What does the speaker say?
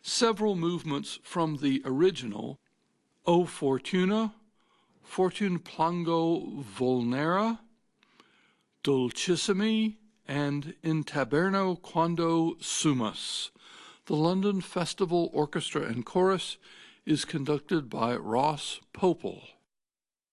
several movements from the original O Fortuna, Fortune Plango Volnera, Dolcissimi, and In Taberno Quando Sumus. The London Festival Orchestra and Chorus is conducted by Ross Popel.